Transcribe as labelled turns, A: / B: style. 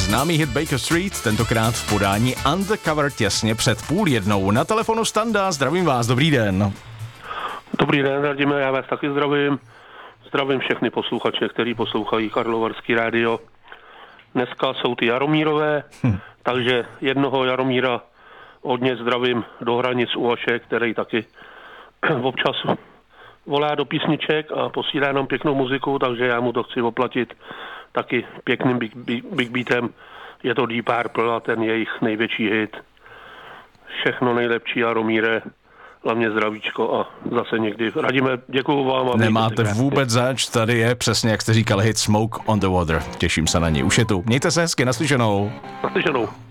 A: Známý hit Baker Street, tentokrát v podání Undercover těsně před 12:30. Na telefonu Standa, zdravím vás, dobrý den.
B: Dobrý den, Radime, já vás taky zdravím. Zdravím všechny posluchače, kteří poslouchají Karlovarský rádio. Dneska jsou ty Jaromírové, takže jednoho Jaromíra hodně zdravím do hranic Uvaše, který taky občas volá do písniček a posílá nám pěknou muziku, takže já mu to chci oplatit taky pěkným big beatem. Je to Deep Purple a ten jejich největší hit. Všechno nejlepší, Jaromíre, hlavně zdravíčko a zase někdy. Radíme, děkuju vám.
A: Nemáte vůbec zač, tady je přesně, jak jste říkal, hit Smoke on the Water. Těším se na něj. Už je tu. Mějte se hezky, naslyšenou.
B: Naslyšenou.